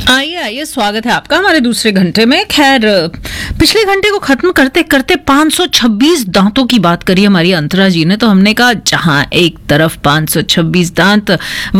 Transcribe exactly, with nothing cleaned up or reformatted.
आइए आइए, स्वागत है आपका हमारे दूसरे घंटे में। खैर, पिछले घंटे को खत्म करते करते पाँच सौ छब्बीस दांतों की बात करी हमारी अंतरा जी ने। तो हमने कहा जहां एक तरफ पाँच सौ छब्बीस दांत